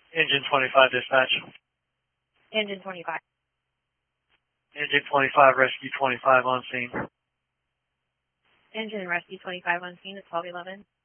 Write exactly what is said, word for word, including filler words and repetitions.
Engine twenty-five dispatch. Engine twenty-five. Engine twenty-five, rescue twenty-five on scene. Engine and rescue twenty-five on scene at twelve eleven.